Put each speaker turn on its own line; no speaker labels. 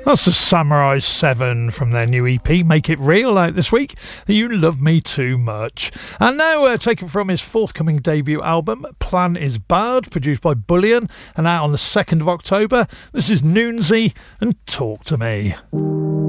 That's the Samurai 7 from their new EP, Make It Real, out this week. You Love Me Too Much. And now, taken from his forthcoming debut album, Plan Is Bad, produced by Bullion, and out on the 2nd of October, this is Noonsy and Talk to Me.